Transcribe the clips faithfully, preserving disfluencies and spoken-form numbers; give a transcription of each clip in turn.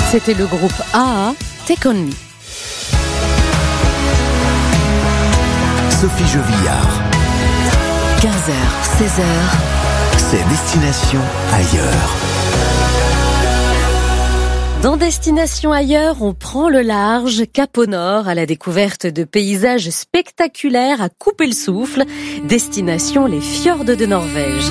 C'était le groupe A A, Take On Me. Sophie Jovillard. quinze heures, seize heures. C'est Destination Ailleurs. Dans Destination Ailleurs, on prend le large, cap au nord, à la découverte de paysages spectaculaires à couper le souffle. Destination les fjords de Norvège.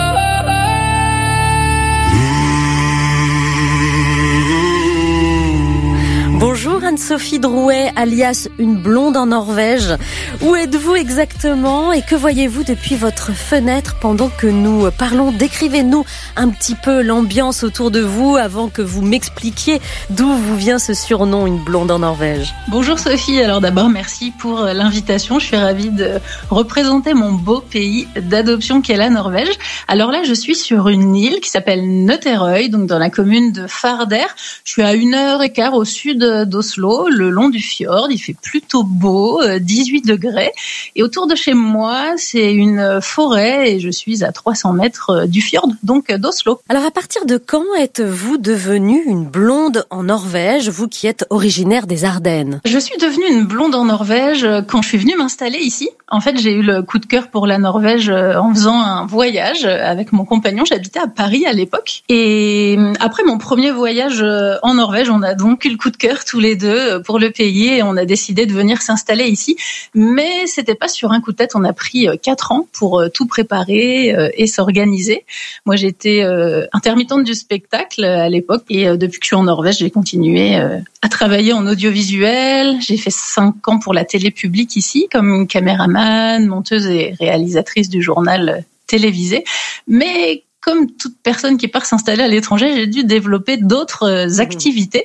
Bonjour Anne-Sophie Drouet, alias une blonde en Norvège. Où êtes-vous exactement et que voyez-vous depuis votre fenêtre pendant que nous parlons? Décrivez-nous un petit peu l'ambiance autour de vous avant que vous m'expliquiez d'où vous vient ce surnom, une blonde en Norvège. Bonjour Sophie, alors d'abord merci pour l'invitation. Je suis ravie de représenter mon beau pays d'adoption qu'est la Norvège. Alors là, je suis sur une île qui s'appelle Nøtterøy, donc dans la commune de Farder. Je suis à une heure et quart au sud d'Oslo, le long du fjord. Il fait plutôt beau, dix-huit degrés. Et autour de chez moi, c'est une forêt et je suis à trois cents mètres du fjord, donc d'Oslo. Alors à partir de quand êtes-vous devenue une blonde en Norvège, vous qui êtes originaire des Ardennes? Je suis devenue une blonde en Norvège quand je suis venue m'installer ici. En fait, j'ai eu le coup de cœur pour la Norvège en faisant un voyage avec mon compagnon. J'habitais à Paris à l'époque. Et après mon premier voyage en Norvège, on a donc eu le coup de cœur tous les deux pour le pays et on a décidé de venir s'installer ici. Mais c'était pas sur un coup de tête. On a pris quatre ans pour tout préparer et s'organiser. Moi, j'étais intermittente du spectacle à l'époque et depuis que je suis en Norvège, j'ai continué à travailler en audiovisuel. J'ai fait cinq ans pour la télé publique ici comme caméraman, monteuse et réalisatrice du journal télévisé. Mais comme toute personne qui part s'installer à l'étranger, j'ai dû développer d'autres activités.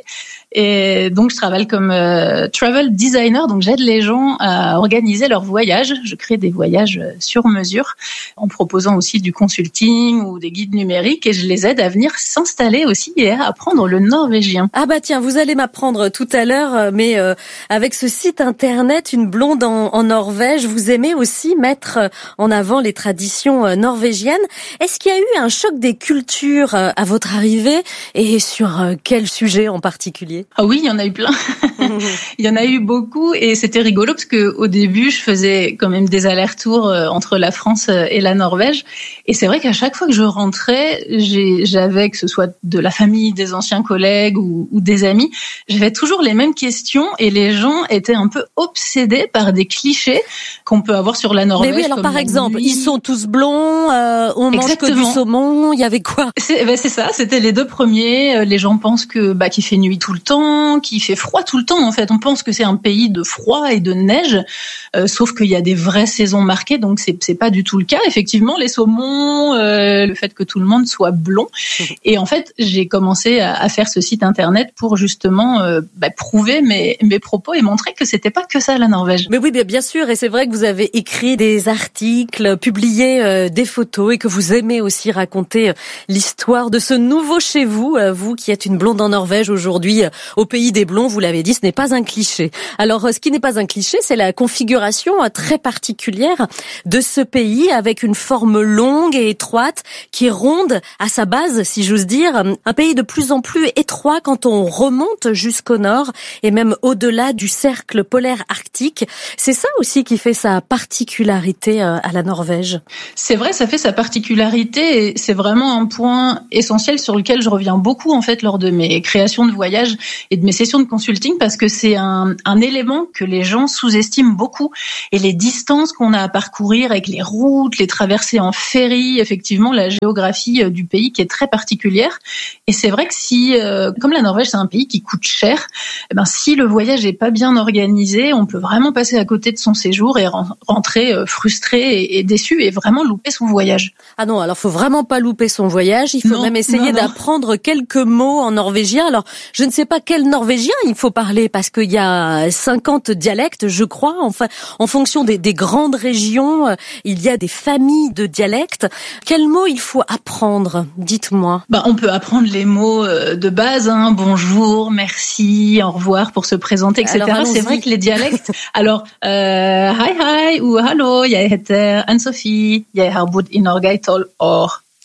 Et donc, je travaille comme euh, travel designer. Donc, j'aide les gens à organiser leurs voyages. Je crée des voyages sur mesure en proposant aussi du consulting ou des guides numériques. Et je les aide à venir s'installer aussi et à apprendre le norvégien. Ah bah tiens, vous allez m'apprendre tout à l'heure, mais euh, avec ce site internet, une blonde en, en Norvège, vous aimez aussi mettre en avant les traditions euh, norvégiennes. Est-ce qu'il y a eu un choc des cultures euh, à votre arrivée et sur euh, quel sujet en particulier? Ah oui, il y en a eu plein. Il y en a eu beaucoup et c'était rigolo parce que au début, je faisais quand même des allers-retours entre la France et la Norvège. Et c'est vrai qu'à chaque fois que je rentrais, j'ai, j'avais, que ce soit de la famille, des anciens collègues ou, ou des amis, j'avais toujours les mêmes questions et les gens étaient un peu obsédés par des clichés qu'on peut avoir sur la Norvège. Mais oui, alors par exemple, nuit. Ils sont tous blonds, euh, on Exactement. mange que du saumon, il y avait quoi? C'est, ben c'est ça, c'était les deux premiers. Les gens pensent que bah qu'il fait nuit tout le temps, qu'il fait froid tout le temps. En fait, on pense que c'est un pays de froid et de neige, euh, sauf qu'il y a des vraies saisons marquées, donc c'est c'est pas du tout le cas. Effectivement, les saumons, euh, le fait que tout le monde soit blond. Et en fait, j'ai commencé à, à faire ce site internet pour justement euh, bah, prouver mes mes propos et montrer que c'était pas que ça la Norvège. Mais oui, bien sûr, et c'est vrai que vous avez écrit des articles, publié euh, des photos et que vous aimez aussi raconter euh, l'histoire de ce nouveau chez vous, euh, vous qui êtes une blonde en Norvège aujourd'hui, euh, au pays des blonds. Vous l'avez dit, ce n'est pas un cliché. Alors, ce qui n'est pas un cliché, c'est la configuration très particulière de ce pays avec une forme longue et étroite qui est ronde à sa base, si j'ose dire. Un pays de plus en plus étroit quand on remonte jusqu'au nord et même au-delà du cercle polaire arctique. C'est ça aussi qui fait sa particularité à la Norvège. C'est vrai, ça fait sa particularité et c'est vraiment un point essentiel sur lequel je reviens beaucoup en fait lors de mes créations de voyages et de mes sessions de consulting parce que c'est un, un élément que les gens sous-estiment beaucoup et les distances qu'on a à parcourir avec les routes, les traversées en ferry, effectivement la géographie du pays qui est très particulière et c'est vrai que si, euh, comme la Norvège c'est un pays qui coûte cher, eh ben, si le voyage est pas bien organisé, on peut vraiment passer à côté de son séjour et rentrer frustré et, et déçu et vraiment louper son voyage. Ah non, alors faut vraiment pas louper son voyage, il faut non, même essayer non, non. d'apprendre quelques mots en norvégien. Alors, je ne sais pas quel norvégien il faut parler parce qu'il y a cinquante dialectes, je crois. Enfin, en fonction des, des grandes régions, il y a des familles de dialectes. Quels mots il faut apprendre? Dites-moi. Bah, on peut apprendre les mots de base, hein. Bonjour, merci, au revoir pour se présenter, et cetera. Alors, c'est vrai que les dialectes. Alors, euh, hi hi ou hallo, jeg heter Anne-Sophie, jeg har bodd i Norge i tolv år.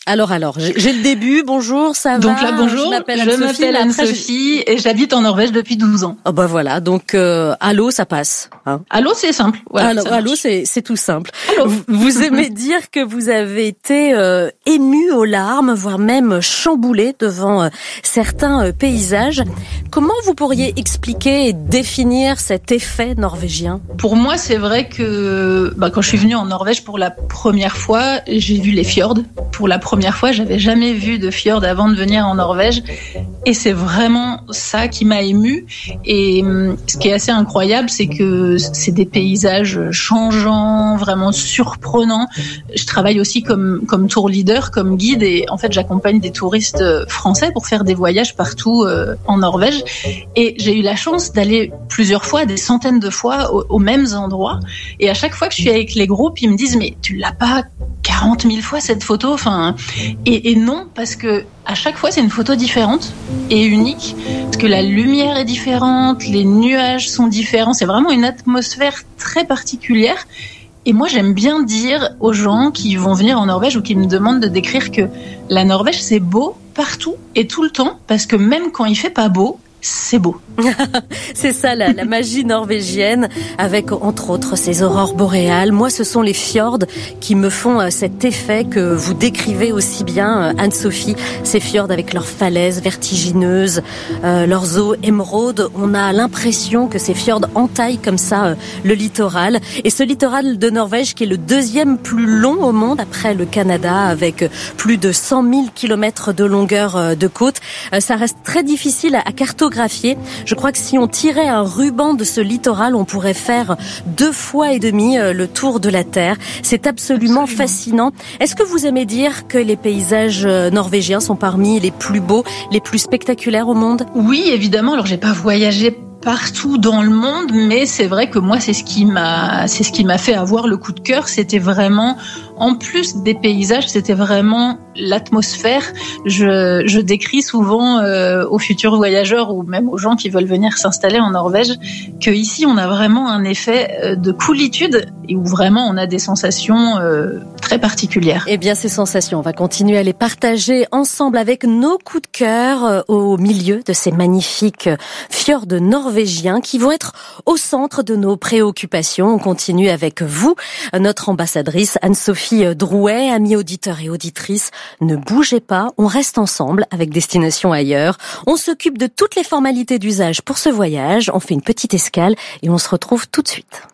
Alors, alors, j'ai le début. Bonjour, ça va? Donc là, bonjour, je m'appelle Anne-Sophie, Anne-Sophie et j'habite en Norvège depuis douze ans. Oh bah voilà, donc euh, allô, ça passe. Hein. Allô, c'est simple. Voilà, allô, allô c'est, c'est tout simple. Allô. Vous, vous aimez dire que vous avez été euh, ému aux larmes, voire même chamboulé devant euh, certains euh, paysages. Comment vous pourriez expliquer et définir cet effet norvégien? Pour moi, c'est vrai que bah, quand je suis venue en Norvège pour la première fois, j'ai vu les fjords. Pour la première fois, j'avais jamais vu de fjord avant de venir en Norvège, et c'est vraiment ça qui m'a émue. Et ce qui est assez incroyable, c'est que c'est des paysages changeants, vraiment surprenants. Je travaille aussi comme comme tour leader, comme guide, et en fait, j'accompagne des touristes français pour faire des voyages partout euh, en Norvège. Et j'ai eu la chance d'aller plusieurs fois, des centaines de fois, aux, aux mêmes endroits. Et à chaque fois que je suis avec les groupes, ils me disent mais tu l'as pas quarante mille fois cette photo, enfin, et, et non, parce que à chaque fois c'est une photo différente et unique, parce que la lumière est différente, les nuages sont différents, c'est vraiment une atmosphère très particulière. Et moi j'aime bien dire aux gens qui vont venir en Norvège ou qui me demandent de décrire que la Norvège c'est beau partout et tout le temps, parce que même quand il fait pas beau, c'est beau. C'est ça la, la magie norvégienne, avec entre autres ces aurores boréales. Moi, ce sont les fjords qui me font euh, cet effet que vous décrivez aussi bien, euh, Anne-Sophie. Ces fjords avec leurs falaises vertigineuses, euh, leurs eaux émeraudes. On a l'impression que ces fjords entaillent comme ça euh, le littoral. Et ce littoral de Norvège qui est le deuxième plus long au monde après le Canada, avec plus de cent mille kilomètres de longueur euh, de côte. Euh, ça reste très difficile à, à cartographier. Je crois que si on tirait un ruban de ce littoral, on pourrait faire deux fois et demi le tour de la Terre. C'est absolument, absolument fascinant. Est-ce que vous aimez dire que les paysages norvégiens sont parmi les plus beaux, les plus spectaculaires au monde? Oui, évidemment. Alors, j'ai pas voyagé partout dans le monde, mais c'est vrai que moi, c'est ce qui m'a, c'est ce qui m'a fait avoir le coup de cœur. C'était vraiment, en plus des paysages, c'était vraiment l'atmosphère. Je, je décris souvent euh, aux futurs voyageurs ou même aux gens qui veulent venir s'installer en Norvège que ici, on a vraiment un effet de coolitude et où vraiment on a des sensations euh, très particulières. Eh bien, ces sensations, on va continuer à les partager ensemble avec nos coups de cœur euh, au milieu de ces magnifiques fjords norvégiens qui vont être au centre de nos préoccupations. On continue avec vous, notre ambassadrice Anne-Sophie Drouet. Amis auditeurs et auditrices, ne bougez pas, on reste ensemble avec Destination Ailleurs. On s'occupe de toutes les formalités d'usage pour ce voyage. On fait une petite escale et on se retrouve tout de suite.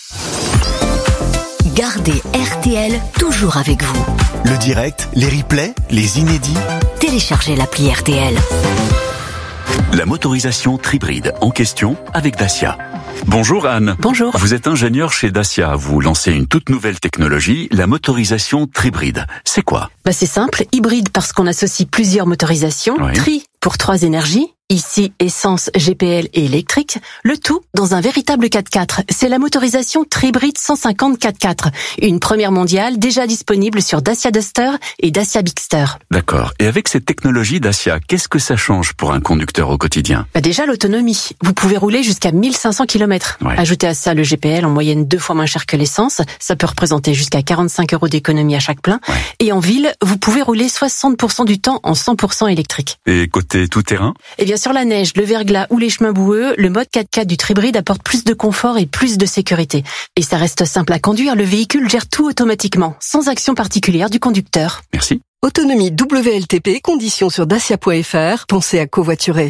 Gardez R T L toujours avec vous. Le direct, les replays, les inédits. Téléchargez l'appli R T L. La motorisation Tribride en question avec Dacia. Bonjour Anne. Bonjour. Vous êtes ingénieur chez Dacia. Vous lancez une toute nouvelle technologie, la motorisation Tribride. C'est quoi? Bah c'est simple, hybride parce qu'on associe plusieurs motorisations, oui. Tri pour trois énergies, ici essence, G P L et électrique, le tout dans un véritable quatre-quatre. C'est la motorisation Tribride cent cinquante quatre-quatre, une première mondiale déjà disponible sur Dacia Duster et Dacia Bigster. D'accord. Et avec cette technologie Dacia, qu'est-ce que ça change pour un conducteur au quotidien? Bah déjà l'autonomie. Vous pouvez rouler jusqu'à mille cinq cents kilomètres. Ouais. Ajoutez à ça le G P L en moyenne deux fois moins cher que l'essence. Ça peut représenter jusqu'à quarante-cinq euros d'économie à chaque plein. Ouais. Et en ville, vous pouvez rouler soixante pour cent du temps en cent pour cent électrique. Et côté tout-terrain? Eh bien sur la neige, le verglas ou les chemins boueux, le mode quatre-quatre du Tribride apporte plus de confort et plus de sécurité. Et ça reste simple à conduire, le véhicule gère tout automatiquement, sans action particulière du conducteur. Merci. Autonomie W L T P, conditions sur dacia point f r. Pensez à covoiturer.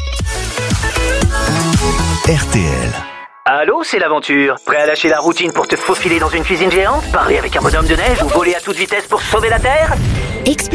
R T L. Allô, c'est l'aventure. Prêt à lâcher la routine pour te faufiler dans une cuisine géante? Parler avec un bonhomme de neige ou voler à toute vitesse pour sauver la Terre?